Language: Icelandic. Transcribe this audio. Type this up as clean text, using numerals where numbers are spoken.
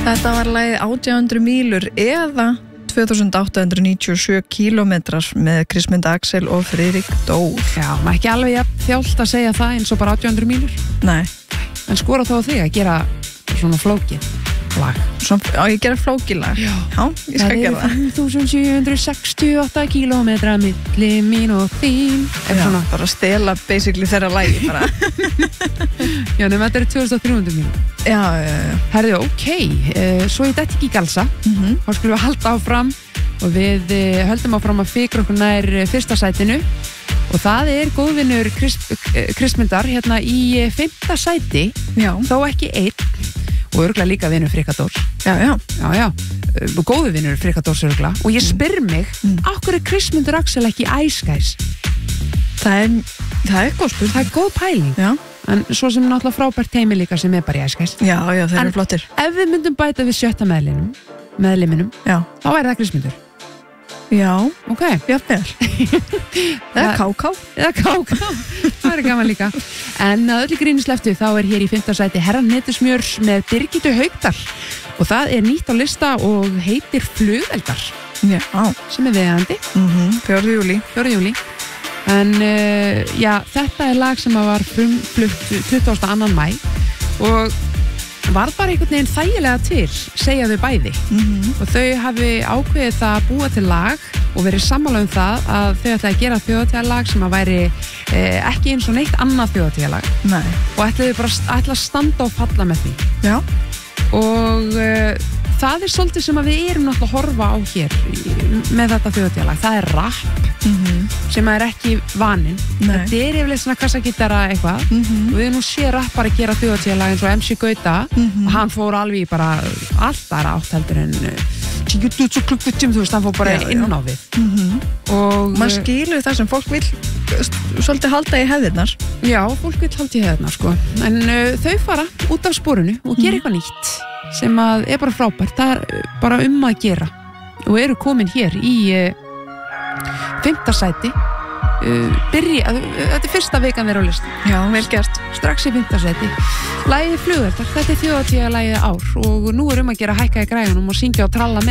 Þetta var lagið 1800 mílur eða 2897 kílómetrar með Kristmund Axel og Friðrik Dór. Já, maður ekki alveg þjált að segja það eins og bara 1800 mílur. Nei. En skora þá á þig að gera svona flókið lag. Á ég gera flókið lag? Já, ég skal gera það. 5768 kílómetra milli mín og þín. Já, bara stela basically þeirra lagi bara. Já, nema þetta 2300 mín. Já. Herðu, ok, svo ég dætti ekki í galsa. Þá skulum við halda áfram og við höldum áfram að fikra okkur nær fyrsta sætinu og það góðvinur Kristmundar hérna í 5. sæti. Já. Þó ekki einn og örugglega líka vinur Frikadórs. Já. Góði vinur Frikadórs örugglega og ég spyr mig, af hverju Kristmundur Axel ekki Ice Guys? Það góð spurning. Það góð pæling. Já. En svo sem náttúrulega frábært teimi líka sem bara í Ice Guys. Já, þeir eru flottir. Ef við myndum bæta við 7. meðliminum, þá það Kristmundur. Já. Ok. Jafnvel. Eða KK. Það gaman líka. En að öllu gríni sleftu þá hér í 5. sæti Herran Hnetusmjörs með Birgittu Haugdal og það nýtt á lista og heitir Flugeldar. Já. Sem viðeigandi. 4. júlí. En þetta lag sem var frumflutt 22. maí og var bara einhvern veginn þægilega til, segja þau bæði. Og þau hafi ákveðið það að búa til lag og verið sammála það að þau ætlaði að gera þjóðhátíðarlag sem að væri ekki eins og neitt annað þjóðhátíðarlag. Nei. Og ætlaði bara að standa og falla með því. Já. Og það svolítið sem að við erum náttúrulega að horfa á hér með þetta þjóðhátíðarlag. Það rap sem að ekki vaninn. Þetta yfirleitt svona kassagítara eitthvað og við nú sé rappar að gera þjóðhátíðarlag eins og MC Gauta og hann fór alveg í bara alltaf átt heldur en þú veist, hann fór bara inn á við og maður skilur það sem fólk vil svolítið halda í hefðirnar. Já, fólk vil halda í hefðirnar sko. En þau fara út af sporinu og gera eitthvað nýtt sem að bara frábært. Það bara að gera og eru komin hér í 5. sæti. Þetta fyrsta vikan þeirra á list. Já, vel gert. Strax í 5. sæti. Lagið Flugeldar, þetta þjóðhátíðarlagið ár og nú að gera hækka í græjunum og syngja og tralla með.